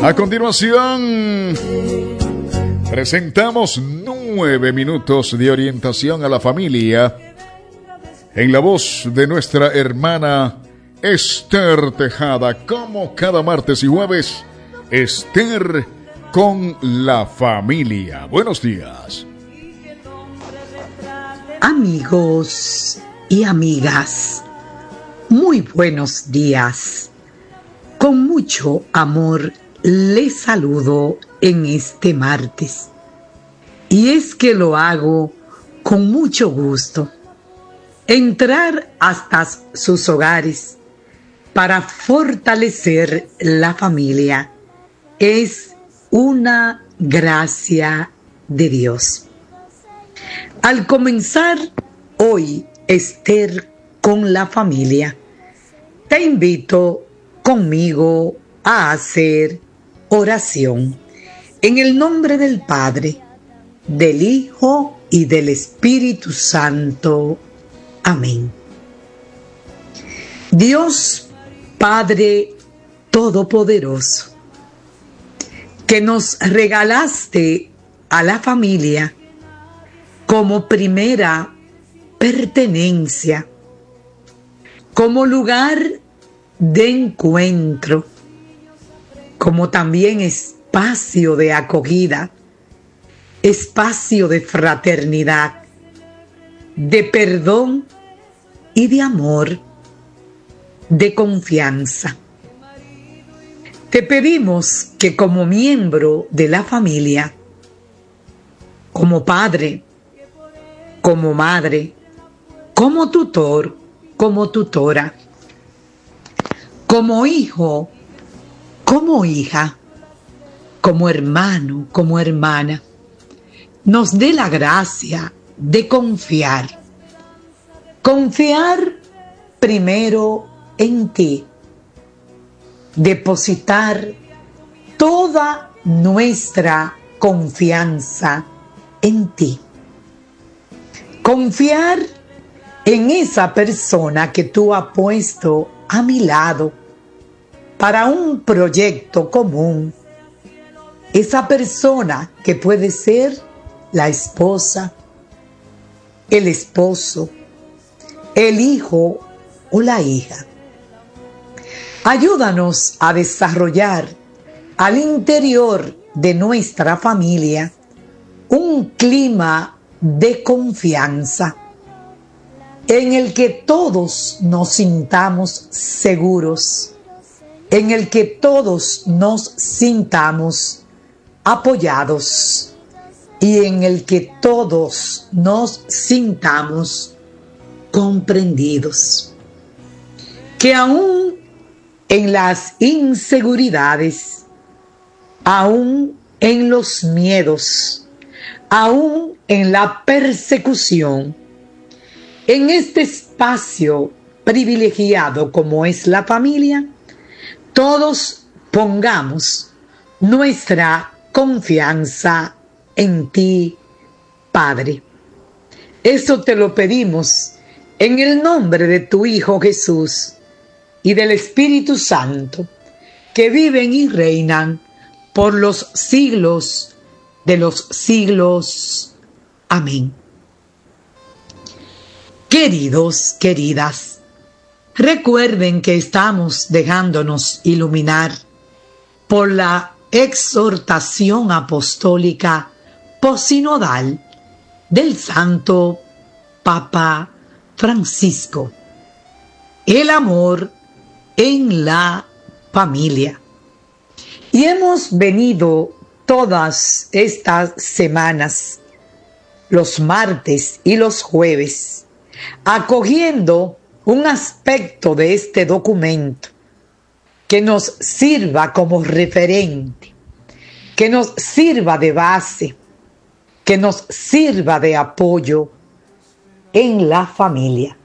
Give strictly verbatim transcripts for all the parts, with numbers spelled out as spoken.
A continuación, presentamos nueve minutos de orientación a la familia en la voz de nuestra hermana Esther Tejada. Como cada martes y jueves, Esther con la familia. Buenos días. Amigos y amigas, muy buenos días. Con mucho amor les saludo en este martes. Y es que lo hago con mucho gusto. Entrar hasta sus hogares para fortalecer la familia es una gracia de Dios. Al comenzar hoy Esther con la familia, te invito conmigo a hacer oración en el nombre del Padre, del Hijo y del Espíritu Santo. Amén. Dios Padre Todopoderoso, que nos regalaste a la familia como primera pertenencia, como lugar de encuentro, como también espacio de acogida, espacio de fraternidad, de perdón y de amor, de confianza. Te pedimos que como miembro de la familia, como padre, como madre, como tutor, como tutora, como hijo, como hija, como hermano, como hermana, nos dé la gracia de confiar. Confiar primero en ti. Depositar toda nuestra confianza en ti. Confiar en esa persona que tú has puesto a mi lado para un proyecto común. Esa persona que puede ser la esposa, el esposo, el hijo o la hija. Ayúdanos a desarrollar al interior de nuestra familia un clima de confianza en el que todos nos sintamos seguros, en el que todos nos sintamos apoyados y en el que todos nos sintamos comprendidos. Que aún en las inseguridades, aún en los miedos, aún en la persecución, en este espacio privilegiado como es la familia, todos pongamos nuestra confianza en ti, Padre. Eso te lo pedimos en el nombre de tu Hijo Jesús y del Espíritu Santo, que viven y reinan por los siglos de los siglos. Amén. Queridos, queridas, recuerden que estamos dejándonos iluminar por la exhortación apostólica posinodal del Santo Papa Francisco. El amor en la familia. Y hemos venido todas estas semanas, los martes y los jueves, acogiendo un aspecto de este documento que nos sirva como referente, que nos sirva de base, que nos sirva de apoyo en la familia,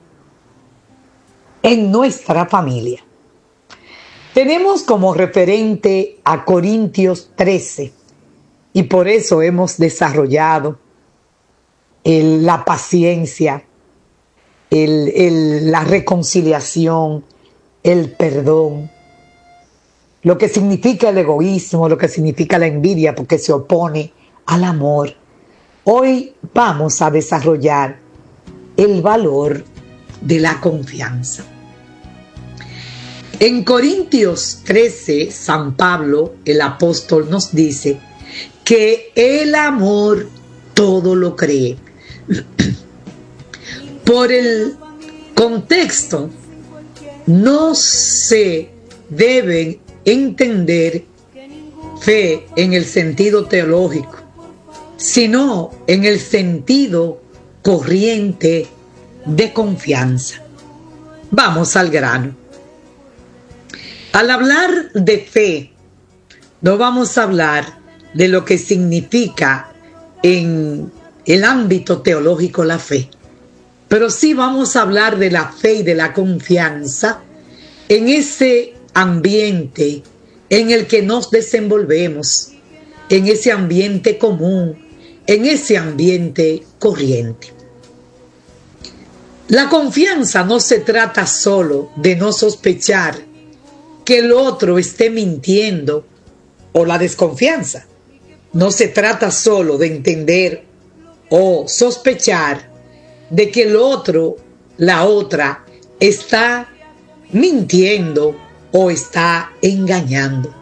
en nuestra familia. Tenemos como referente a Corintios trece y por eso hemos desarrollado el, la paciencia, el, el, la reconciliación, el perdón. lo que significa el egoísmo, lo que significa la envidia, porque se opone al amor. Hoy vamos a desarrollar el valor de la confianza. En Corintios trece, San Pablo, el apóstol, nos dice que el amor todo lo cree. Por el contexto, no se deben entender fe en el sentido teológico, sino en el sentido corriente de confianza. Vamos al grano. Al hablar de fe, no vamos a hablar de lo que significa en el ámbito teológico la fe, pero sí vamos a hablar de la fe y de la confianza en ese ambiente en el que nos desenvolvemos, en ese ambiente común, en ese ambiente corriente. La confianza no se trata solo de no sospechar que el otro esté mintiendo, o la desconfianza. No se trata solo de entender o sospechar de que el otro, la otra, está mintiendo o está engañando.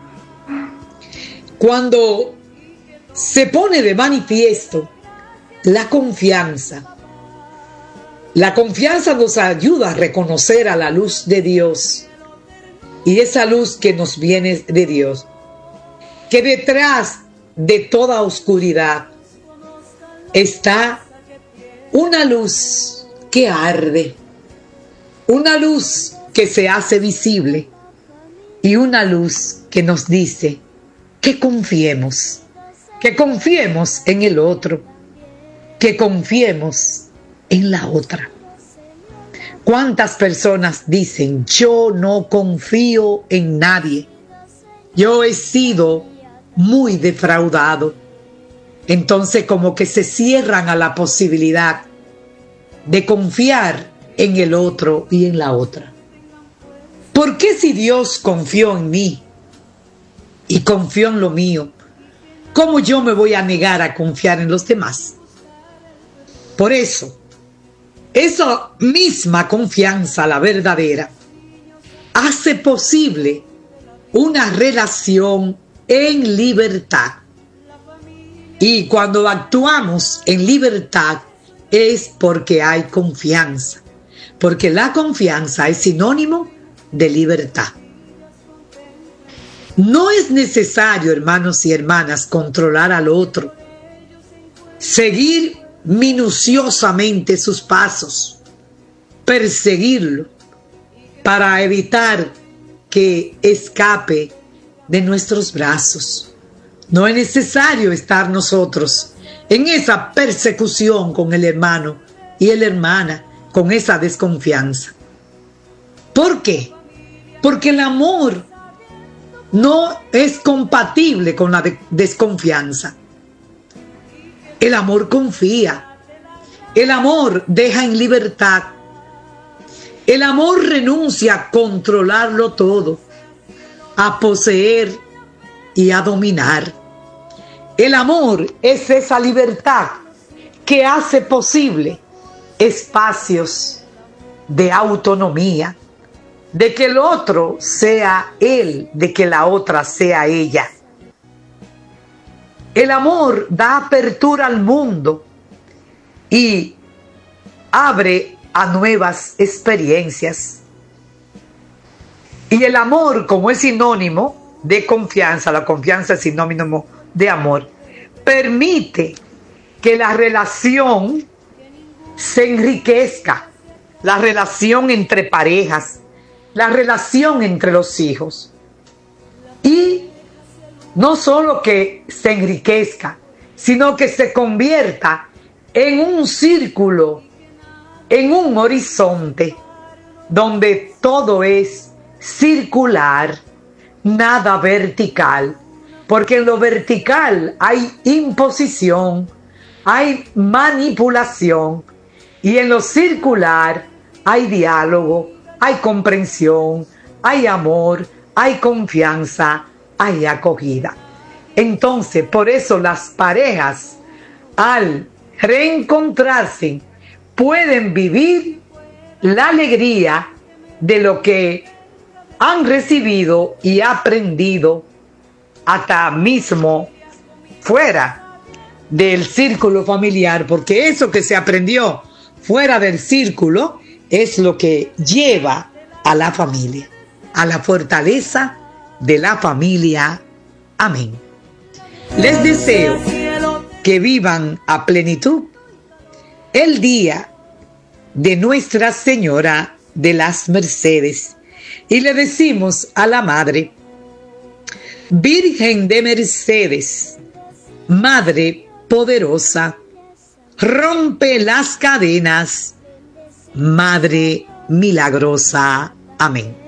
Cuando se pone de manifiesto la confianza, la confianza nos ayuda a reconocer a la luz de Dios, y esa luz que nos viene de Dios, que detrás de toda oscuridad está una luz que arde, una luz que se hace visible y una luz que nos dice que confiemos, que confiemos en el otro, que confiemos en la otra. ¿Cuántas personas dicen: yo no confío en nadie, yo he sido muy defraudado? Entonces como que se cierran a la posibilidad de confiar en el otro y en la otra. ¿Por qué si Dios confió en mí y confió en lo mío, cómo yo me voy a negar a confiar en los demás? Por eso, esa misma confianza, la verdadera, hace posible una relación en libertad. Y cuando actuamos en libertad es porque hay confianza, porque la confianza es sinónimo de libertad. No es necesario, hermanos y hermanas, controlar al otro, seguir minuciosamente sus pasos, perseguirlo para evitar que escape de nuestros brazos. No es necesario estar nosotros en esa persecución con el hermano y la hermana, con esa desconfianza. ¿Por qué? Porque el amor no es compatible con la de- desconfianza. El amor confía, el amor deja en libertad, el amor renuncia a controlarlo todo, a poseer y a dominar. El amor es esa libertad que hace posible espacios de autonomía, de que el otro sea él, de que la otra sea ella. El amor da apertura al mundo y abre a nuevas experiencias. Y el amor, como es sinónimo de confianza, la confianza es sinónimo de amor, permite que la relación se enriquezca, la relación entre parejas, la relación entre los hijos. Y no solo que se enriquezca, sino que se convierta en un círculo, en un horizonte, donde todo es circular, nada vertical, porque en lo vertical hay imposición, hay manipulación, y en lo circular hay diálogo, hay comprensión, hay amor, hay confianza, hay acogida. Entonces, por eso las parejas, al reencontrarse, pueden vivir la alegría de lo que han recibido y aprendido hasta mismo fuera del círculo familiar, porque eso que se aprendió fuera del círculo es lo que lleva a la familia, a la fortaleza de la familia. Amén. Les deseo que vivan a plenitud el día de Nuestra Señora de las Mercedes y le decimos a la Madre: Virgen de Mercedes, Madre poderosa, rompe las cadenas, Madre milagrosa. Amén.